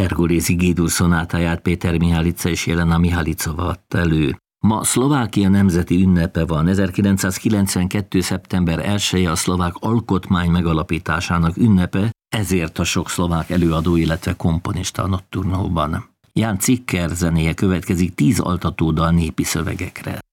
Pergolesi G-dur szonátáját Péter Mihálica és Jelena Mihalicova adta elő. Ma Szlovákia nemzeti ünnepe van. 1992. szeptember 1-e a szlovák alkotmány megalapításának ünnepe, ezért a sok szlovák előadó, illetve komponista a Notturnóban. Ján Cikker zenéje következik 10 altatódal népi szövegekre.